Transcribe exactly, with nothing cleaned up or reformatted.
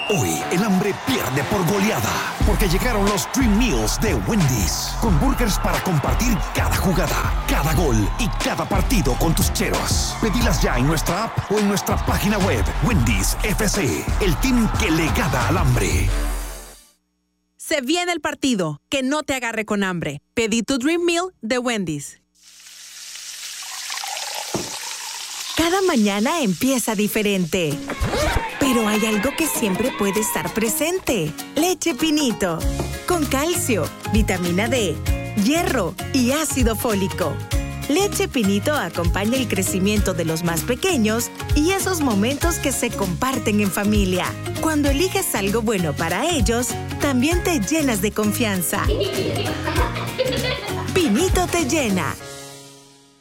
Hoy el hambre pierde por goleada, porque llegaron los Dream Meals de Wendy's, con burgers para compartir cada jugada, cada gol y cada partido con tus cheros. Pedilas ya en nuestra app o en nuestra página web. Wendy's F C, el team que le gana al hambre. Se viene el partido, que no te agarre con hambre. Pedí tu Dream Meal de Wendy's. Cada mañana empieza diferente, pero hay algo que siempre puede estar presente. Leche Pinito, con calcio, vitamina D, hierro y ácido fólico. Leche Pinito acompaña el crecimiento de los más pequeños y esos momentos que se comparten en familia. Cuando eliges algo bueno para ellos, también te llenas de confianza. Pinito te llena.